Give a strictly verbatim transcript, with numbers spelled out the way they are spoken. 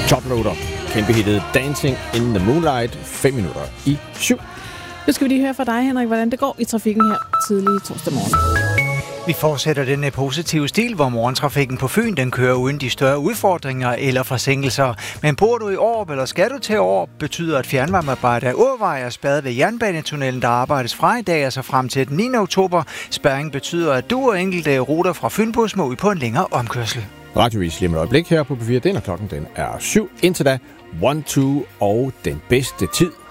Toploader, kæmpe hittet Dancing in the Moonlight, fem minutter i syv. Nu skal vi lige høre fra dig, Henrik, hvordan det går i trafikken her tidlig torsdag morgen. Vi fortsætter den positive stil, hvor morgentrafikken på Fyn den kører uden de større udfordringer eller forsinkelser. Men bor du i Aarup eller skal du til Aarup, betyder at fjernvarmearbejde af Åvej er spærret ved jernbanetunnelen, der arbejdes fra i dag, altså frem til den niende oktober. Spærringen betyder, at du og enkelte ruter fra Fynbus må ud på en længere omkørsel. Radiovis lige med et øjeblik her på P fire. Den og klokken den er syv. Indtil da, one two og den bedste tid.